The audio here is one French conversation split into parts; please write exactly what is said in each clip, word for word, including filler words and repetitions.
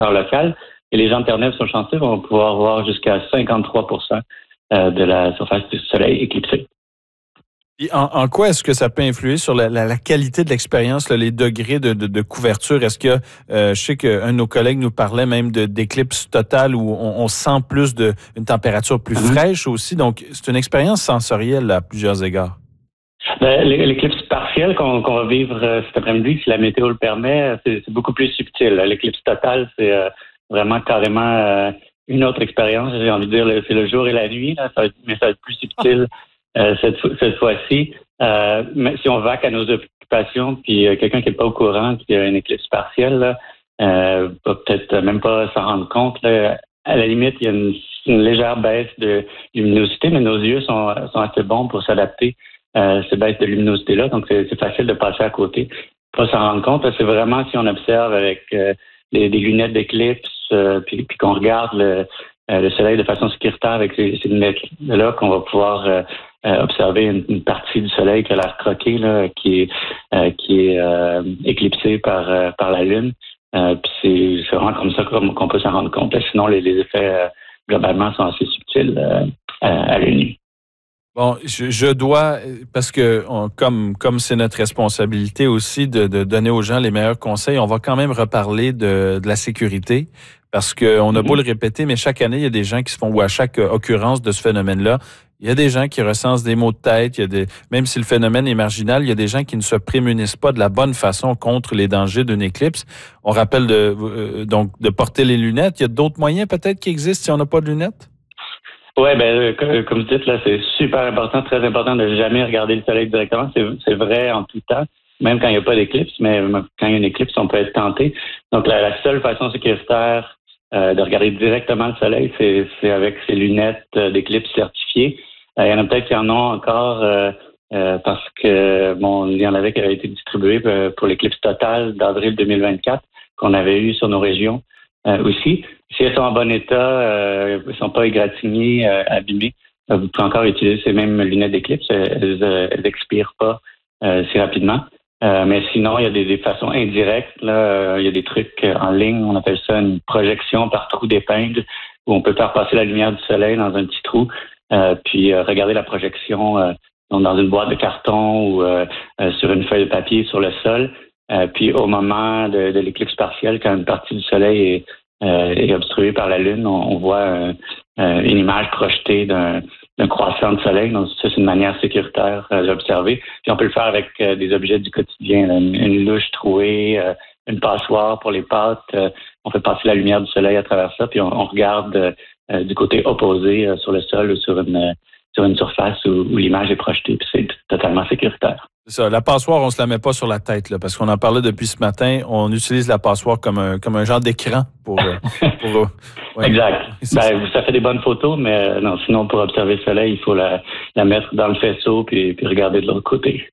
heure locale. Et les gens de Terre-Neuve sont chanceux, vont pouvoir voir jusqu'à cinquante-trois pour cent de la surface du soleil éclipsée. Et en, en quoi est-ce que ça peut influer sur la, la, la qualité de l'expérience, là, les degrés de, de, de couverture? Est-ce que, euh, je sais qu'un de nos collègues nous parlait même de, d'éclipse totale où on, on sent plus de, une température plus mm-hmm. fraîche aussi. Donc, c'est une expérience sensorielle à plusieurs égards. Ben, l'éclipse partielle qu'on, qu'on va vivre euh, cet après-midi, si la météo le permet, c'est, c'est beaucoup plus subtil. L'éclipse totale, c'est euh, vraiment carrément euh, une autre expérience. J'ai envie de dire, c'est le jour et la nuit, là, ça va être, mais ça va être plus subtil euh, cette, cette fois-ci. Euh, mais si on vaque à nos occupations, puis euh, quelqu'un qui n'est pas au courant qu'il y a une éclipse partielle, là, euh, va peut-être même pas s'en rendre compte. Là. À la limite, il y a une, une légère baisse de luminosité, mais nos yeux sont, sont assez bons pour s'adapter à ces baisses de luminosité-là. Donc, c'est, c'est facile de passer à côté. Pas s'en rendre compte. Là, c'est vraiment si on observe avec euh, des, des lunettes d'éclipse, euh, puis, puis qu'on regarde le, euh, le soleil de façon sécuritaire avec ces, ces lunettes-là, qu'on va pouvoir euh, euh, observer une, une partie du soleil qui a l'air croquée, là, qui est, euh, qui est euh, éclipsée par, euh, par la Lune. Euh, puis c'est, c'est vraiment comme ça qu'on, qu'on peut s'en rendre compte. Là. Sinon, les, les effets, euh, globalement, sont assez subtils euh, à, à l'œil nu. Bon, je, je dois, parce que on, comme comme c'est notre responsabilité aussi de, de donner aux gens les meilleurs conseils, on va quand même reparler de, de la sécurité, parce qu'on a beau le répéter, mais chaque année, il y a des gens qui se font, ou à chaque occurrence de ce phénomène-là, il y a des gens qui recensent des maux de tête, il y a des, même si le phénomène est marginal, il y a des gens qui ne se prémunissent pas de la bonne façon contre les dangers d'une éclipse. On rappelle de, euh, donc de porter les lunettes. Il y a d'autres moyens peut-être qui existent si on n'a pas de lunettes? Oui, ben comme vous dites, là, c'est super important, très important de jamais regarder le soleil directement. C'est, c'est vrai en tout temps, même quand il n'y a pas d'éclipse, mais quand il y a une éclipse, on peut être tenté. Donc, la, la seule façon sécuritaire euh, de regarder directement le soleil, c'est, c'est avec ces lunettes d'éclipse certifiées. Euh, il y en a peut-être qui en ont encore euh, euh, parce que, bon, il y en avait qui avaient été distribués pour l'éclipse totale d'avril deux mille vingt-quatre qu'on avait eu sur nos régions. Euh, aussi, si elles sont en bon état, euh, elles ne sont pas égratignées, euh, abîmées, euh, vous pouvez encore utiliser ces mêmes lunettes d'éclipse. Elles n'expirent pas euh, si rapidement. Euh, mais sinon, il y a des, des façons indirectes. Là, euh, il y a des trucs en ligne, on appelle ça une projection par trou d'épingle, où on peut faire passer la lumière du soleil dans un petit trou, euh, puis euh, regarder la projection euh, dans une boîte de carton ou euh, euh, sur une feuille de papier sur le sol. Euh, puis au moment de, de l'éclipse partielle, quand une partie du soleil est, euh, est obstruée par la Lune, on, on voit euh, euh, une image projetée d'un, d'un croissant de soleil. Donc ça, c'est une manière sécuritaire euh, d'observer. Puis on peut le faire avec euh, des objets du quotidien, là, une, une louche trouée, euh, une passoire pour les pâtes. Euh, on fait passer la lumière du soleil à travers ça, puis on, on regarde euh, du côté opposé euh, sur le sol ou sur une, euh, sur une surface où, où l'image est projetée. Puis c'est totalement sécuritaire. C'est ça. La passoire, on se la met pas sur la tête, là, parce qu'on en parlait depuis ce matin. On utilise la passoire comme un, comme un genre d'écran pour. pour ouais. Exact. Ben, ça fait des bonnes photos, mais non, sinon, pour observer le soleil, il faut la, la mettre dans le faisceau puis, puis regarder de l'autre côté.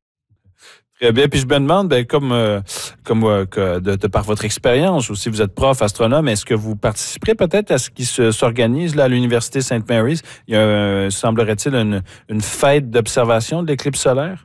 Très bien. Puis je me demande, ben, comme, euh, comme euh, que de, de par votre expérience, ou si vous êtes prof, astronome, est-ce que vous participerez peut-être à ce qui se, s'organise là, à l'Université Saint Mary's? Il y a, euh, semblerait-il, une, une fête d'observation de l'éclipse solaire?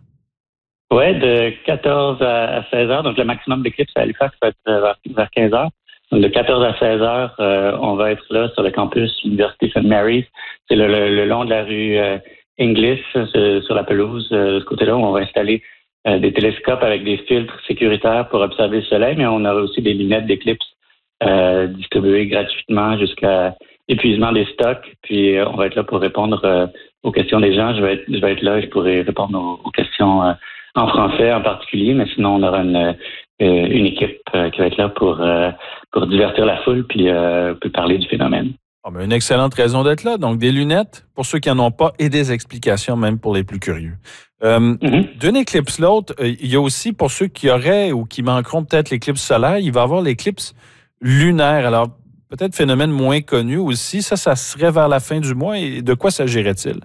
Oui, de quatorze à seize heures. Donc, le maximum d'éclipse à Halifax va être vers, vers quinze heures. Donc, de quatorze à seize heures, euh, on va être là sur le campus de l'Université Saint Mary's. C'est le, le, le long de la rue euh, Inglis, sur la pelouse, euh, de ce côté-là, où on va installer euh, des télescopes avec des filtres sécuritaires pour observer le soleil, mais on aura aussi des lunettes d'éclipse euh, distribuées gratuitement jusqu'à épuisement des stocks. Puis, euh, on va être là pour répondre euh, aux questions des gens. Je vais être, je vais être là et je pourrai répondre aux, aux questions euh, en français en particulier, mais sinon, on aura une, euh, une équipe euh, qui va être là pour, euh, pour divertir la foule puis euh, peut parler du phénomène. Oh, ben une excellente raison d'être là. Donc, des lunettes pour ceux qui n'en ont pas et des explications même pour les plus curieux. Euh, mm-hmm. D'une éclipse l'autre, il y a aussi pour ceux qui auraient ou qui manqueront peut-être l'éclipse solaire, il va y avoir l'éclipse lunaire. Alors, peut-être phénomène moins connu aussi. Ça, ça serait vers la fin du mois. Et de quoi s'agirait-il?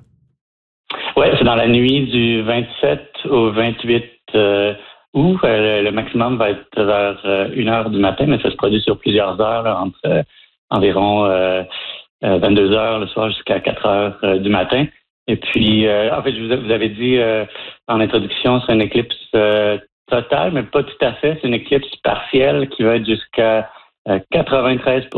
Oui, c'est dans la nuit du vingt-sept au vingt-huit euh, août. Euh, le maximum va être vers euh, une heure du matin, mais ça se produit sur plusieurs heures, là, entre euh, environ euh, euh, vingt-deux heures le soir jusqu'à quatre heures euh, du matin. Et puis, euh, en fait, je vous, vous avez dit euh, en introduction, c'est une éclipse euh, totale, mais pas tout à fait. C'est une éclipse partielle qui va être jusqu'à quatre-vingt-treize